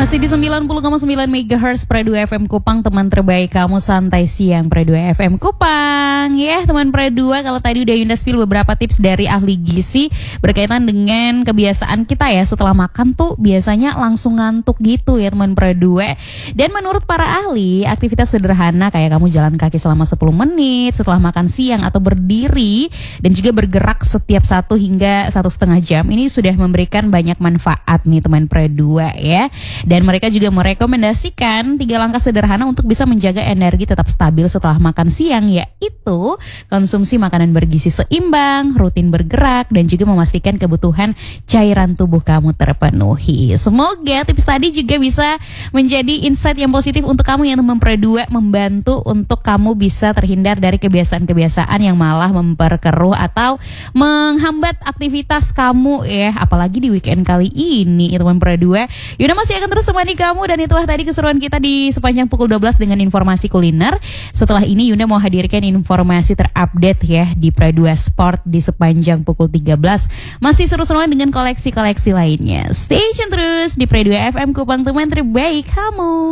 Masih di 90,9 MHz Predu FM Kupang, teman terbaik kamu santai siang Predu FM Kupang. Ya teman Predu, kalau tadi udah Yunda spill beberapa tips dari ahli gizi berkaitan dengan kebiasaan kita ya, setelah makan tuh biasanya langsung ngantuk gitu ya teman Predu. Dan menurut para ahli, aktivitas sederhana kayak kamu jalan kaki selama 10 menit setelah makan siang atau berdiri dan juga bergerak setiap 1 hingga 1,5 jam ini sudah memberikan banyak manfaat nih teman Predu ya. Dan mereka juga merekomendasikan 3 langkah sederhana untuk bisa menjaga energi tetap stabil setelah makan siang, yaitu konsumsi makanan bergizi seimbang, rutin bergerak, dan juga memastikan kebutuhan cairan tubuh kamu terpenuhi. Semoga tips tadi juga bisa menjadi insight yang positif untuk kamu yang memperduak, membantu untuk kamu bisa terhindar dari kebiasaan-kebiasaan yang malah memperkeruh atau menghambat aktivitas kamu ya, apalagi di weekend kali ini teman Preduak. Yuna masih akan terus temani kamu, dan itulah tadi keseruan kita di sepanjang pukul 12 dengan informasi kuliner. Setelah ini Yunda mau hadirkan informasi terupdate ya di Preduak Sport di sepanjang pukul 13. Masih seru-seruan dengan koleksi-koleksi lainnya. Stay tune terus di Preduak FM Kupang, teman terbaik kamu.